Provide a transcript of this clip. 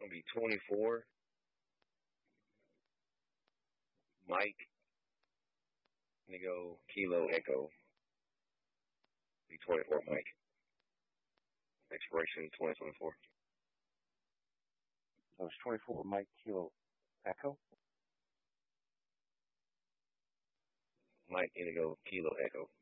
Gonna be 24. Mike Indigo Kilo Echo. Be 24 Mike. Expiration 2024. So it's 24 Mike Kilo Echo? Mike Indigo Kilo Echo.